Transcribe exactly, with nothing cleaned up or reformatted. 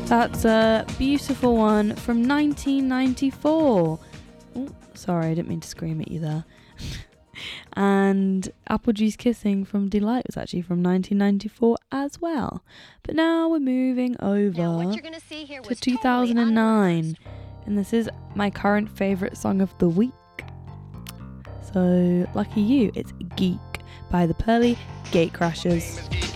That's a beautiful one from nineteen ninety-four. Oh, sorry, I didn't mean to scream at you there. And Apple Juice Kissing from Delight was actually from nineteen ninety-four as well. But now we're moving over now, what you're gonna see here to was two thousand nine. Totally and this is my current favourite song of the week. So, lucky you, it's Geek by the Pearly Gatecrashers.